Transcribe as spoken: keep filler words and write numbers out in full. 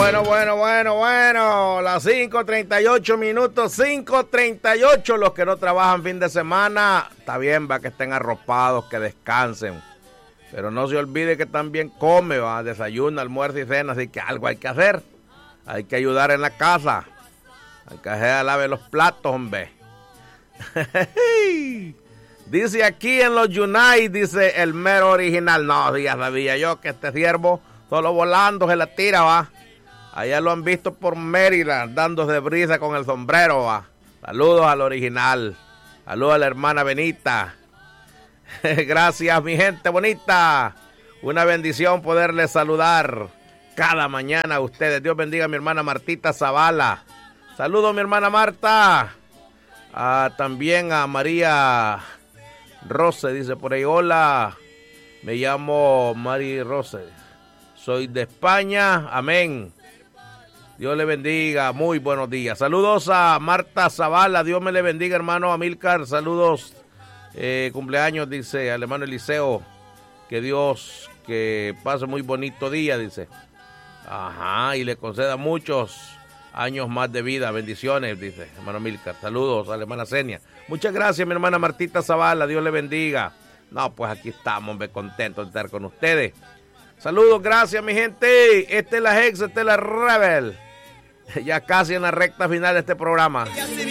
bueno, bueno, bueno, bueno. Las cinco treinta y ocho minutos, cinco treinta y ocho. Los que no trabajan fin de semana, está bien, va, que estén arropados, que descansen. Pero no se olvide que también come, va, desayuna, almuerzo y cena, así que algo hay que hacer. Hay que ayudar en la casa. Hay que hacer, lave los platos, hombre. Dice aquí en los United, dice el mero original. No, ya sabía yo que este ciervo solo volando se la tira, va. Allá lo han visto por Maryland, dándose brisa con el sombrero, va. Saludos al original. Saludos a la hermana Benita. Gracias, mi gente bonita. Una bendición poderles saludar cada mañana a ustedes. Dios bendiga a mi hermana Martita Zavala. Saludos, mi hermana Marta. Ah, también a María Rose, dice por ahí. Hola, me llamo Mari Rose. Soy de España. Amén. Dios le bendiga. Muy buenos días. Saludos a Marta Zavala. Dios me le bendiga, hermano Amílcar. Saludos. Eh, cumpleaños, dice al hermano Eliseo. Que Dios, que pase muy bonito día, dice. Ajá, y le conceda muchos años más de vida. Bendiciones, dice hermano Amílcar. Saludos a la hermana Senia. Muchas gracias, mi hermana Martita Zavala. Dios le bendiga. No, pues aquí estamos, hombre, contentos de estar con ustedes. Saludos, gracias, mi gente. Esta es la Hex, esta es la Rebel. Ya casi en la recta final de este programa.